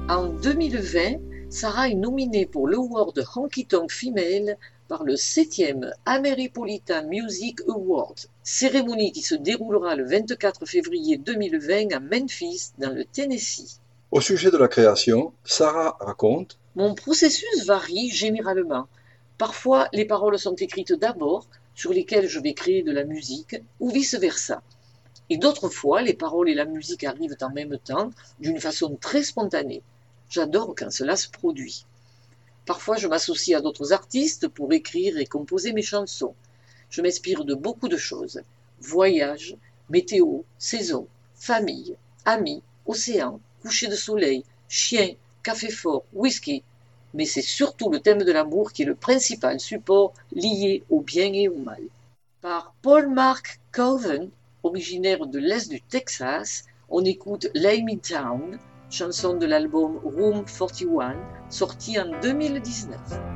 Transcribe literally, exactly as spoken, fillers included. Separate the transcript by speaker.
Speaker 1: En deux mille vingt, Sarah est nominée pour l'Award Honky Tonk Female par le septième Ameripolitan Music Awards, cérémonie qui se déroulera le vingt-quatre février deux mille vingt à Memphis, dans le Tennessee.
Speaker 2: Au sujet de la création, Sarah raconte:
Speaker 1: Mon processus varie généralement. Parfois, les paroles sont écrites d'abord, sur lesquelles je vais créer de la musique, ou vice-versa. Et d'autres fois, les paroles et la musique arrivent en même temps, d'une façon très spontanée. J'adore quand cela se produit. Parfois, je m'associe à d'autres artistes pour écrire et composer mes chansons. Je m'inspire de beaucoup de choses. Voyages, météo, saison, famille, amis, océan, coucher de soleil, chien, café fort, whisky. Mais c'est surtout le thème de l'amour qui est le principal support lié au bien et au mal. Par Paul Mark Cowden, originaire de l'Est du Texas, on écoute Lay Me Down, chanson de l'album Room quarante et un, sorti en deux mille dix-neuf.